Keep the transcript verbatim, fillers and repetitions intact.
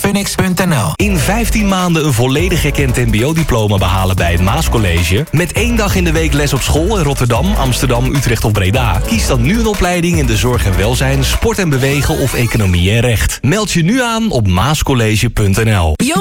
phoenix punt n l. In vijftien maanden een volledig erkend mbo-diploma behalen bij het Maascollege. Met één dag in de week les op school in Rotterdam, Amsterdam, Utrecht of Breda. Kies dan nu een opleiding in de zorg en welzijn, sport en bewegen of economie en recht. Meld je nu aan op maascollege punt n l.